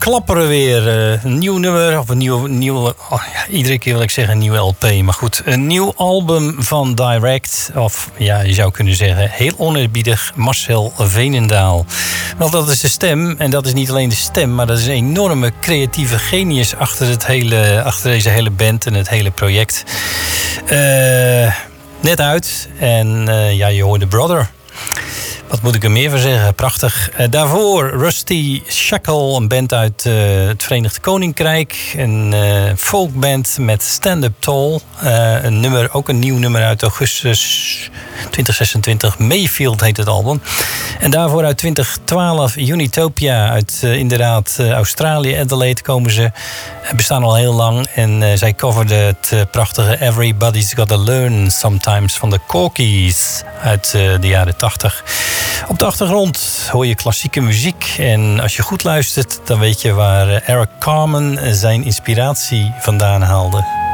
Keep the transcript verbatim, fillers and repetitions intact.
klapperen weer. Uh, een nieuw nummer, of een nieuw... nieuw oh, ja, iedere keer wil ik zeggen een nieuwe L P. Maar goed, een nieuw album van Direct. Of ja, je zou kunnen zeggen, heel oneerbiedig, Marcel Veenendaal. Want dat is de stem. En dat is niet alleen de stem, maar dat is een enorme creatieve genius achter, het hele, achter deze hele band en het hele project. Uh, net uit. En uh, ja, je hoorde Brother. Wat moet ik er meer van zeggen? Prachtig. Uh, daarvoor Rusty Shackle, een band uit uh, het Verenigd Koninkrijk. Een uh, folkband met Stand Up Tall. Uh, een nummer, ook een nieuw nummer uit augustus twintig zesentwintig. Mayfield heet het album. En daarvoor uit twintig twaalf Unitopia uit uh, inderdaad uh, Australië. Adelaide komen ze. Uh, bestaan al heel lang. En uh, zij coverden het uh, prachtige Everybody's Gotta Learn Sometimes van de Corkies uit uh, de jaren tachtig. Op de achtergrond hoor je klassieke muziek. En als je goed luistert, dan weet je waar Eric Carmen zijn inspiratie vandaan haalde.